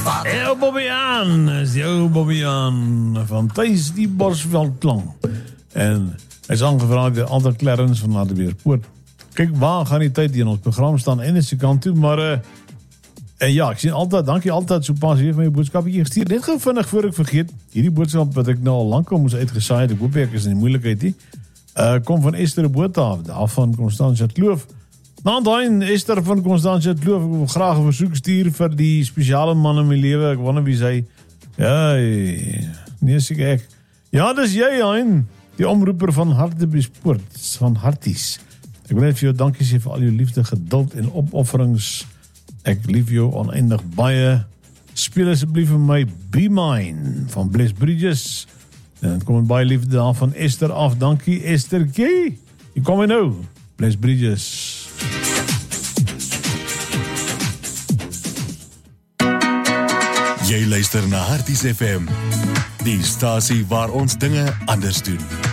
Jou Bobbejaan, is jou Bobbejaan van Thijs die Bosveld klang. En hy is aangevraagd deur Alter Clarence van Laterbeerspoort. Kyk, waar gaan die tyd in ons program staan en is die kant toe, maar ja, ek sien altyd, dankie altyd so pas hier van jou boodskap gestuur. Net gou vinnig voor ek vergeet, hierdie boodskap wat ek nou al lank al moes uitgesaai het, ek hoop ek is in die moeilikheid nie, kom van Esther Botha, daar van Constantia Kloof. Nou dan, Esther van Constantia Kloof, ek wil graag 'n versoek stuur vir die spesiale man in my lewe, ek wonder wie sy, ja, nee, seker ek. Ja, dis jy, Hein, die omroeper van Hartbeespoort, van Harties. Ek wil net vir jou dankie sê vir al jou liefde, geduld en opofferings. Ek lief jou oneindig baie. Speel asseblief vir my Be Mine van Bless Bridges. En dan kom het baie liefde daar van Esther af. Dankie Esther K. Hier kom hy nou. Bless Bridges. Jy luister na Harties FM, die stasie waar ons dinge anders doen.